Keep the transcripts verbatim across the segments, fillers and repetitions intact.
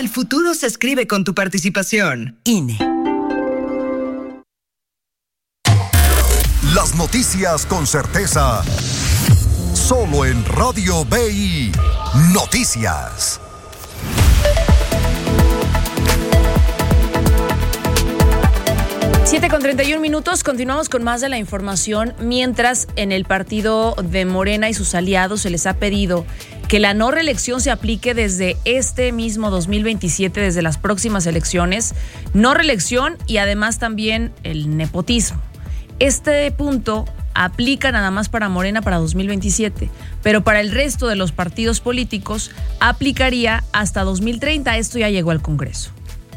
futuro se escribe con tu participación. I N E. Las noticias con certeza, solo en Radio B I Noticias. siete con treinta y un minutos, continuamos con más de la información, mientras en el partido de Morena y sus aliados se les ha pedido que la no reelección se aplique desde este mismo dos mil veintisiete, desde las próximas elecciones, no reelección y además también el nepotismo. Este punto aplica nada más para Morena para dos mil veintisiete, pero para el resto de los partidos políticos aplicaría hasta dos mil treinta. Esto ya llegó al Congreso.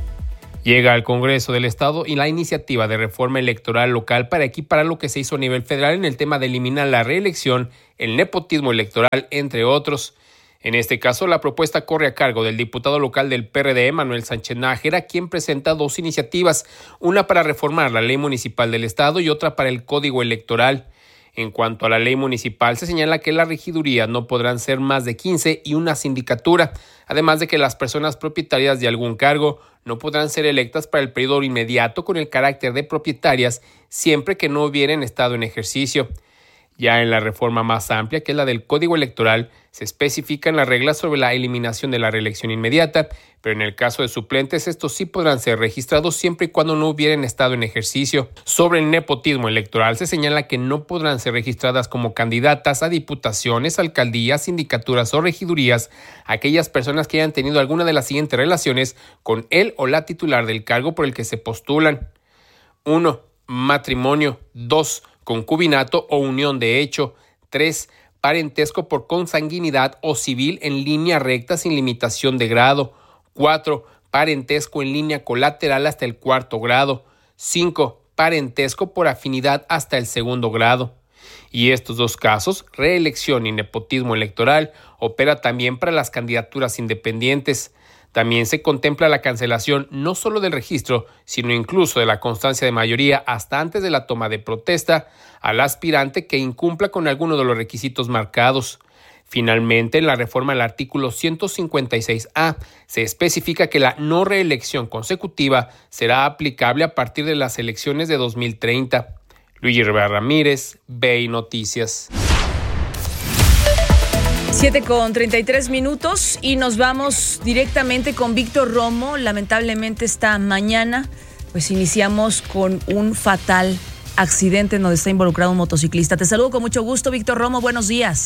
Llega al Congreso del Estado y la iniciativa de reforma electoral local para equiparar lo que se hizo a nivel federal en el tema de eliminar la reelección, el nepotismo electoral, entre otros. En este caso, la propuesta corre a cargo del diputado local del P R D, Manuel Sánchez Nájera, quien presenta dos iniciativas, una para reformar la ley municipal del Estado y otra para el Código Electoral. En cuanto a la ley municipal, se señala que las regidurías no podrán ser más de quince y una sindicatura, además de que las personas propietarias de algún cargo no podrán ser electas para el periodo inmediato con el carácter de propietarias siempre que no hubieran estado en ejercicio. Ya en la reforma más amplia, que es la del Código Electoral, se especifican las reglas sobre la eliminación de la reelección inmediata, pero en el caso de suplentes, estos sí podrán ser registrados siempre y cuando no hubieran estado en ejercicio. Sobre el nepotismo electoral, se señala que no podrán ser registradas como candidatas a diputaciones, alcaldías, sindicaturas o regidurías aquellas personas que hayan tenido alguna de las siguientes relaciones con él o la titular del cargo por el que se postulan. uno. Matrimonio. dos. Concubinato o unión de hecho. tres. Parentesco por consanguinidad o civil en línea recta sin limitación de grado. cuatro. Parentesco en línea colateral hasta el cuarto grado. cinco. Parentesco por afinidad hasta el segundo grado. Y estos dos casos, reelección y nepotismo electoral, opera también para las candidaturas independientes. También se contempla la cancelación no solo del registro, sino incluso de la constancia de mayoría hasta antes de la toma de protesta al aspirante que incumpla con alguno de los requisitos marcados. Finalmente, en la reforma del artículo ciento cincuenta y seis A se especifica que la no reelección consecutiva será aplicable a partir de las elecciones de dos mil treinta. Luigi Rivera Ramírez, B I Noticias. siete con treinta y tres minutos y nos vamos directamente con Víctor Romo. Lamentablemente esta mañana pues iniciamos con un fatal accidente en donde está involucrado un motociclista. Te saludo con mucho gusto, Víctor Romo, buenos días.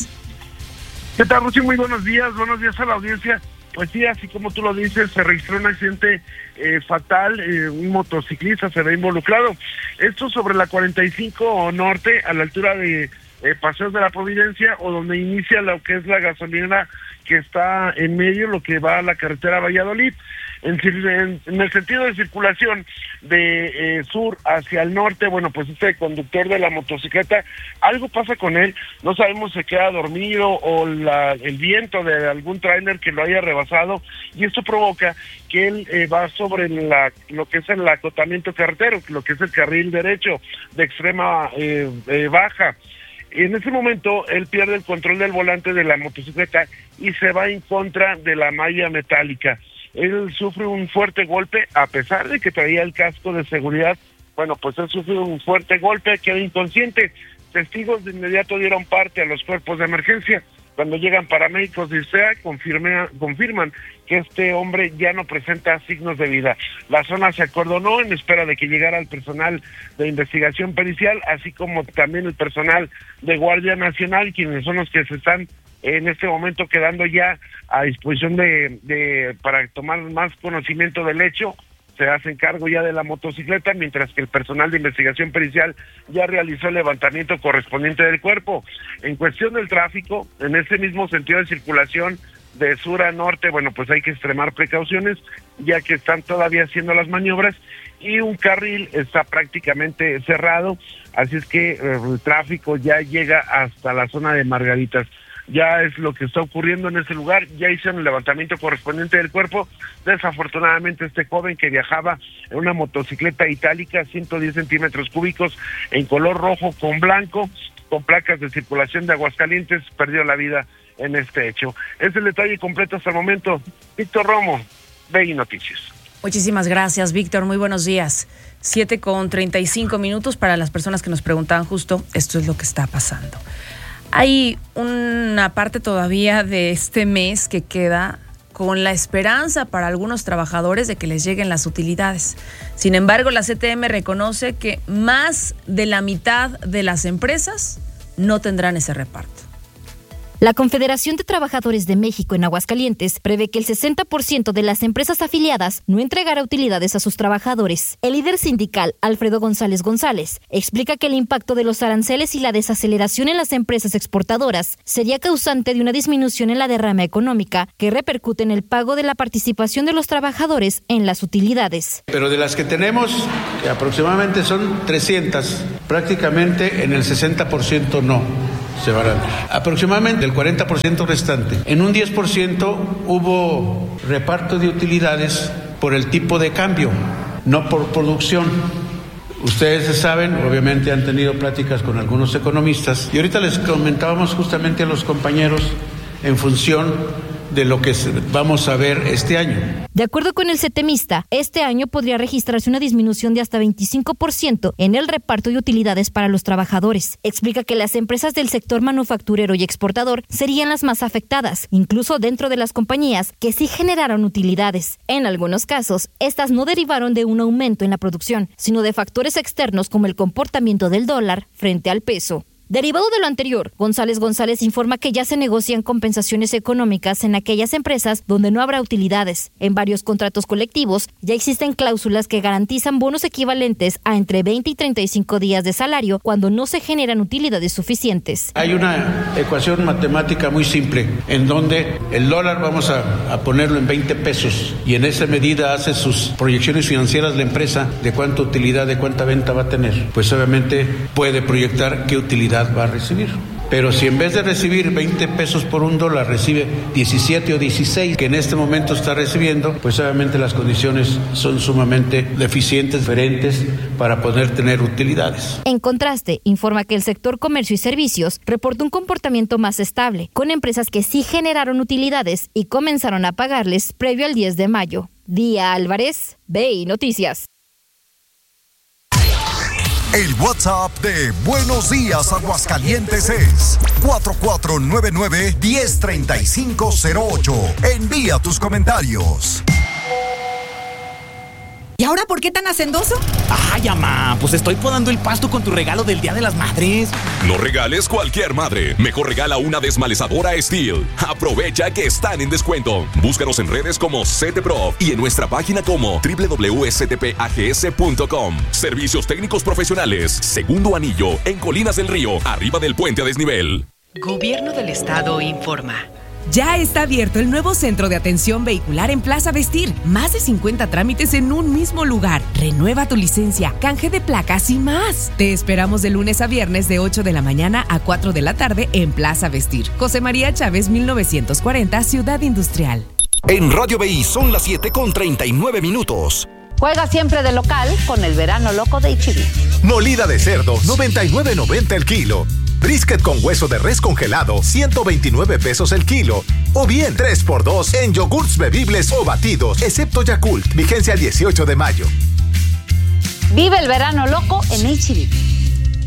¿Qué tal, Rocío? Muy buenos días, buenos días a la audiencia. Pues sí, así como tú lo dices, se registró un accidente eh, fatal, eh, un motociclista se ve involucrado. Esto sobre la cuarenta y cinco Norte, a la altura de Eh, Paseos de la Providencia, o donde inicia lo que es la gasolinera que está en medio, lo que va a la carretera Valladolid. En, en, en el sentido de circulación de eh, sur hacia el norte, bueno, pues este conductor de la motocicleta, algo pasa con él, no sabemos si se queda dormido o la, el viento de algún tráiler que lo haya rebasado, y esto provoca que él eh, va sobre la, lo que es el acotamiento carretero, lo que es el carril derecho de extrema eh, eh, baja. En ese momento él pierde el control del volante de la motocicleta y se va en contra de la malla metálica. Él sufre un fuerte golpe, a pesar de que traía el casco de seguridad. Bueno, pues él sufre un fuerte golpe, queda inconsciente. Testigos de inmediato dieron parte a los cuerpos de emergencia. Cuando llegan paramédicos de I C E A, confirma, confirman que este hombre ya no presenta signos de vida. La zona se acordonó en espera de que llegara el personal de investigación pericial, así como también el personal de Guardia Nacional, quienes son los que se están en este momento quedando ya a disposición de, de para tomar más conocimiento del hecho. Se hacen cargo ya de la motocicleta, mientras que el personal de investigación pericial ya realizó el levantamiento correspondiente del cuerpo. En cuestión del tráfico, en ese mismo sentido de circulación de sur a norte, bueno, pues hay que extremar precauciones, ya que están todavía haciendo las maniobras y un carril está prácticamente cerrado, así es que eh, el tráfico ya llega hasta la zona de Margaritas. Ya es lo que está ocurriendo en ese lugar, ya hicieron el levantamiento correspondiente del cuerpo. Desafortunadamente este joven que viajaba en una motocicleta itálica, ciento diez centímetros cúbicos, en color rojo con blanco, con placas de circulación de Aguascalientes, perdió la vida en este hecho. Es el detalle completo hasta el momento. Víctor Romo, B I Noticias. Muchísimas gracias, Víctor. Muy buenos días. siete con treinta y cinco minutos para las personas que nos preguntaban justo, esto es lo que está pasando. Hay una parte todavía de este mes que queda con la esperanza para algunos trabajadores de que les lleguen las utilidades. Sin embargo, la C T M reconoce que más de la mitad de las empresas no tendrán ese reparto. La Confederación de Trabajadores de México en Aguascalientes prevé que el sesenta por ciento de las empresas afiliadas no entregará utilidades a sus trabajadores. El líder sindical, Alfredo González González, explica que el impacto de los aranceles y la desaceleración en las empresas exportadoras sería causante de una disminución en la derrama económica que repercute en el pago de la participación de los trabajadores en las utilidades. Pero de las que tenemos, que aproximadamente son trescientas, prácticamente en el sesenta por ciento no se van a dar. Aproximadamente el cuarenta por ciento restante. En un diez por ciento hubo reparto de utilidades por el tipo de cambio, no por producción. Ustedes saben, obviamente han tenido pláticas con algunos economistas y ahorita les comentábamos justamente a los compañeros en función de lo que vamos a ver este año. De acuerdo con el CETEMista, este año podría registrarse una disminución de hasta veinticinco por ciento en el reparto de utilidades para los trabajadores. Explica que las empresas del sector manufacturero y exportador serían las más afectadas, incluso dentro de las compañías que sí generaron utilidades. En algunos casos, estas no derivaron de un aumento en la producción, sino de factores externos como el comportamiento del dólar frente al peso. Derivado de lo anterior, González González informa que ya se negocian compensaciones económicas en aquellas empresas donde no habrá utilidades. En varios contratos colectivos ya existen cláusulas que garantizan bonos equivalentes a entre veinte y treinta y cinco días de salario cuando no se generan utilidades suficientes. Hay una ecuación matemática muy simple en donde el dólar vamos a, a ponerlo en veinte pesos y en esa medida hace sus proyecciones financieras la empresa de cuánta utilidad, de cuánta venta va a tener. Pues obviamente puede proyectar qué utilidad va a recibir. Pero si en vez de recibir veinte pesos por un dólar recibe diecisiete o dieciséis, que en este momento está recibiendo, pues obviamente las condiciones son sumamente deficientes, diferentes para poder tener utilidades. En contraste, informa que el sector comercio y servicios reportó un comportamiento más estable, con empresas que sí generaron utilidades y comenzaron a pagarles previo al diez de mayo. Día Álvarez, B I Noticias. El WhatsApp de Buenos Días Aguascalientes es cuatro cuatro nueve nueve, uno cero tres cinco cero ocho. Envía tus comentarios. ¿Y ahora por qué tan hacendoso? Ay, mamá, pues estoy podando el pasto con tu regalo del Día de las Madres. No regales cualquier madre. Mejor regala una desmalezadora Steel. Aprovecha que están en descuento. Búscanos en redes como CTPro y en nuestra página como doble u doble u doble u punto s t p a g s punto com. Servicios técnicos profesionales. Segundo anillo en Colinas del Río, arriba del puente a desnivel. Gobierno del Estado informa. Ya está abierto el nuevo centro de atención vehicular en Plaza Vestir. Más de cincuenta trámites en un mismo lugar. Renueva tu licencia, canje de placas y más. Te esperamos de lunes a viernes de ocho de la mañana a cuatro de la tarde en Plaza Vestir. José María Chávez, mil novecientos cuarenta, Ciudad Industrial. En Radio B I son las siete con treinta y nueve minutos. Juega siempre de local con el verano loco de H E B. Molida de cerdo, noventa y nueve noventa el kilo. Brisket con hueso de res congelado, ciento veintinueve pesos el kilo. O bien tres por dos en yogurts bebibles o batidos, excepto Yakult. Vigencia el dieciocho de mayo. Vive el verano loco en H E B.